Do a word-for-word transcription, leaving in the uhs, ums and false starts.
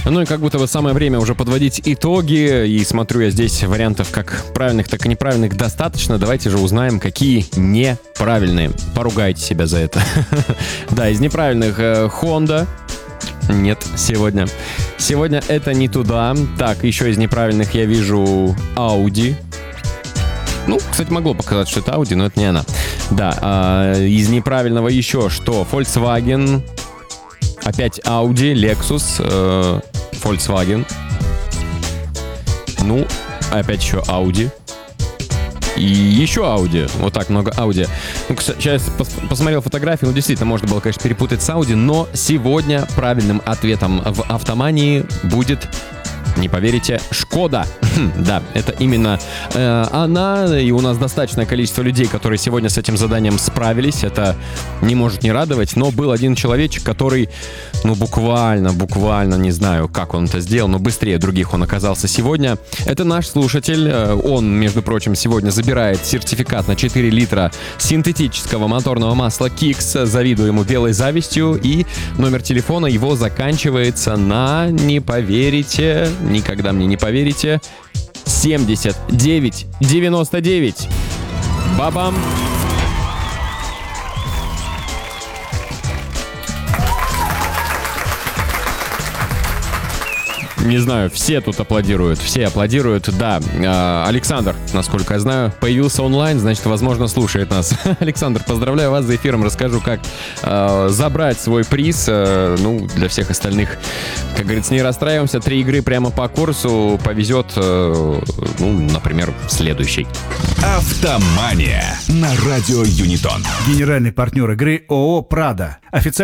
Ну и как будто бы самое время уже подводить итоги. И смотрю я здесь вариантов как правильных, так и неправильных достаточно. Давайте же узнаем, какие неправильные. Поругайте себя за это. Да, из неправильных Honda. Нет, сегодня. Сегодня это не туда. Так, еще из неправильных я вижу Audi. Ну, кстати, могло показать, что это Audi, но это не она. Да, а, из неправильного еще что? Volkswagen. Опять Audi, Lexus, э, Volkswagen. Ну, опять еще Audi. И еще Audi. Вот так много Audi. Ну, сейчас пос- посмотрел фотографии. Ну, действительно, можно было, конечно, перепутать с Audi. Но сегодня правильным ответом в автомании будет... Не поверите, Шкода. Да, это именно э, она, и у нас достаточное количество людей, которые сегодня с этим заданием справились. Это не может не радовать, но был один человечек, который, ну, буквально, буквально, не знаю, как он это сделал, но быстрее других он оказался сегодня. Это наш слушатель. Он, между прочим, сегодня забирает сертификат на четыре литра синтетического моторного масла Kicks. Завидую ему белой завистью. И номер телефона его заканчивается на, не поверите... Никогда мне не поверите. семьдесят девять девяносто девять. Бабам! Не знаю, все тут аплодируют, все аплодируют, да. Александр, насколько я знаю, появился онлайн, значит, возможно, слушает нас. Александр, поздравляю вас за эфиром, расскажу, как э, забрать свой приз. Э, ну, для всех остальных, как говорится, не расстраиваемся. Три игры прямо по курсу, повезет, э, ну, например, в следующий. Автомания на радио Юнитон. Генеральный партнер игры ООО «Прада». Официально